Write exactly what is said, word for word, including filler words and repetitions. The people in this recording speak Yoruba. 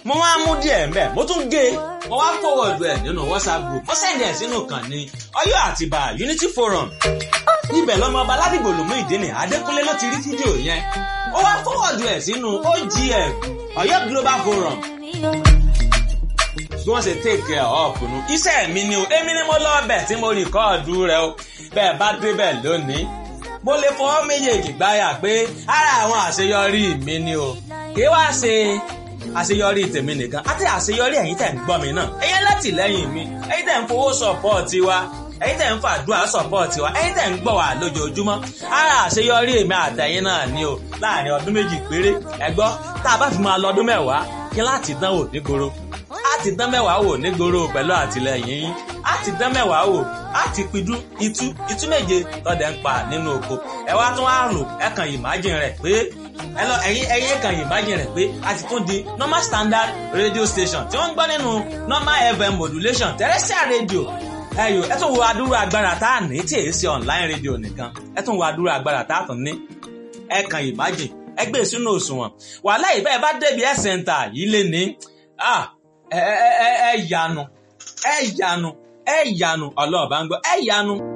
mo wá mú díẹ̀ mbẹ́ mo tún gé mo wá forward ẹ̀ nínú WhatsApp group mo send ẹ̀ sínú kan ní Ọ̀yọ́ Àtìbà Unity Forum ibẹ̀ lọ́mọ ọba Ládìgbò Lùmú Ìdínì Adékúnlé ló ti rí fídíò yẹn ó wá forward ẹ̀ sínú O G F Ọ̀yọ́ Global Forum bí wọ́n ṣe take care of nù iṣẹ́ mi ni o èmi ni mo lọ bẹ̀ tí mo rìkọ́ọ̀dù rẹ o bẹ́ẹ̀ bá débẹ̀ lónìí mo lè fọwọ́ méjèèjì gbáyà pé ara àwọn àṣeyọrí mi ni o kì í wá ṣe àṣeyọrí tèmi nìkan àti àṣeyọrí ẹ̀yin tẹ̀ ń gbọ́ mi náà ẹ̀yin látìlẹ́yìn mi ẹ̀yin tẹ̀ ń fowó sọ̀pọ̀ọ̀tì wa ẹ̀yin tẹ̀ ń fàdúrà sọ̀pọ̀ọ̀tì wa ẹ̀yin tẹ̀ ń gbọ́ wa lójoojúmọ́ ara àṣeyọrí èmi àtẹ̀yin náà ni o láàrin ọdún méjì péré ẹ gbọ́ tá a bá fi máa lọ ọdún mẹ́wàá kí láti dán wò nígboro láti dán mẹ́wàá wò nígboro pẹ̀lú àtìlẹ́yìn yín láti dán mẹ́wàá wò láti pidú itú itú méje tọ́dẹ̀ ń pa nínú oko ẹ wá tún àrùn ẹ kàn imagine rẹ̀ pé ẹ lọ ẹ̀yin ẹ̀yin kàn imagine rẹ̀ pé a ti tún di normal standard radio station tí wọ́n ń gbọ́ nínú normal F M modulation terrestrial radio ẹyọ ẹ tún wo adúrú agbára tá a ní tí èyí ṣe online radio nìkan ẹ tún wo adúrú agbára tá a tún ní ẹ kàn imagine ẹ gbé sínú òṣùwọ̀n wàhálà ìbẹ́ ẹ bá débi ẹ̀ center yìí lé ní ẹ ẹ ẹ yanu ẹ yanu ẹ yanu ọlọ́ọ̀bá ń gbọ́ ẹ yanu.